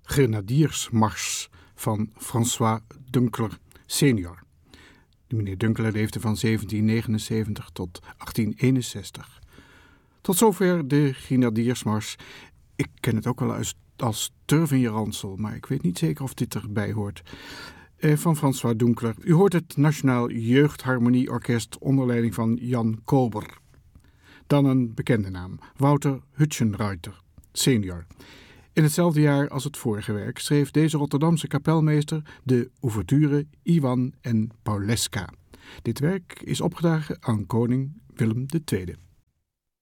Grenadiersmars van François Dunkler senior. De meneer Dunkler leefde van 1779 tot 1861. Tot zover de Grenadiersmars. Ik ken het ook wel als Turf in je ransel, maar ik weet niet zeker of dit erbij hoort. Van François Dunkler. U hoort het Nationaal Jeugdharmonieorkest onder leiding van Jan Kober. Dan een bekende naam, Wouter Hutschenreiter, senior. In hetzelfde jaar als het vorige werk schreef deze Rotterdamse kapelmeester de ouverture Iwan en Pauleska. Dit werk is opgedragen aan koning Willem II.